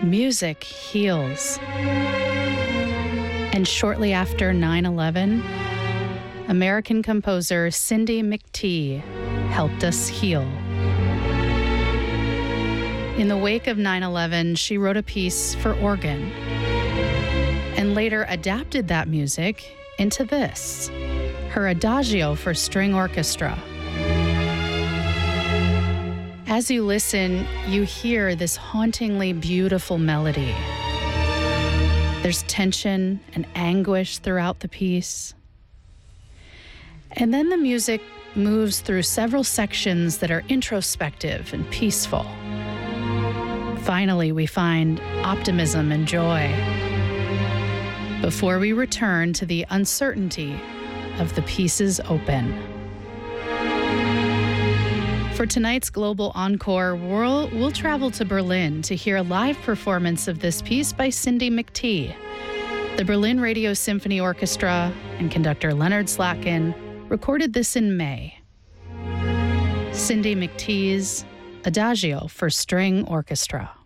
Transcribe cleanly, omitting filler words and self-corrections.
Music heals. And shortly after 9/11, American composer Cindy McTee helped us heal. In the wake of 9/11, she wrote a piece for organ and later adapted that music into this, her Adagio for string orchestra. As you listen, you hear this hauntingly beautiful melody. There's tension and anguish throughout the piece. And then the music moves through several sections that are introspective and peaceful. Finally, we find optimism and joy before we return to the uncertainty of the piece's open. For tonight's Global Encore, we'll travel to Berlin to hear a live performance of this piece by Cindy McTee. The Berlin Radio Symphony Orchestra and conductor Leonard Slatkin recorded this in May. Cindy McTee's Adagio for string orchestra.